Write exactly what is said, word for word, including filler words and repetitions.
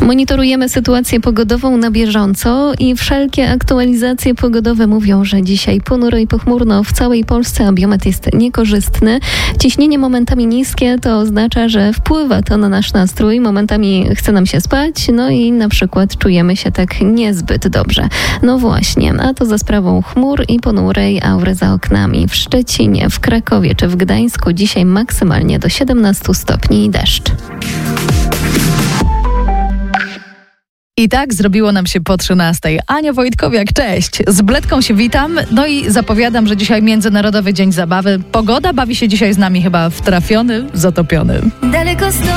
Monitorujemy sytuację pogodową na bieżąco i wszelkie aktualizacje pogodowe mówią, że dzisiaj ponuro i pochmurno w całej Polsce, a biometr jest niekorzystny. Ciśnienie momentami niskie to oznacza, że wpływa to na nasz nastrój. Momentami chce nam się spać, no i na przykład czujemy się tak niezbyt dobrze. No właśnie, a to za sprawą chmur i ponurej aury za oknami. W Szczecinie, w Krakowie czy w Gdańsku dzisiaj maksymalnie do siedemnastu stopni i deszcz. I tak zrobiło nam się po trzynastej. Ania Wojtkowiak, cześć. Z Bledką się witam. No i zapowiadam, że dzisiaj Międzynarodowy Dzień Zabawy. Pogoda bawi się dzisiaj z nami chyba w trafiony, zatopiony. Daleko